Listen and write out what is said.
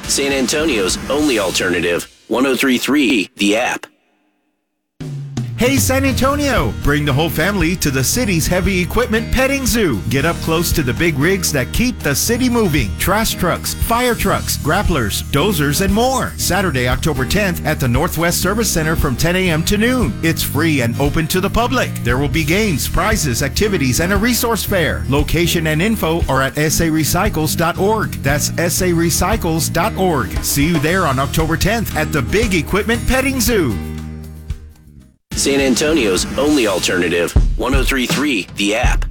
San Antonio's only alternative, 103.3 The App. Hey San Antonio! Bring the whole family to the city's heavy equipment petting zoo. Get up close to the big rigs that keep the city moving. Trash trucks, fire trucks, grapplers, dozers, and more. Saturday, October 10th at the Northwest Service Center from 10 a.m. to noon. It's free and open to the public. There will be games, prizes, activities, and a resource fair. Location and info are at sarecycles.org. That's sarecycles.org. See you there on October 10th at the Big Equipment Petting Zoo. San Antonio's only alternative, 103.3 The App.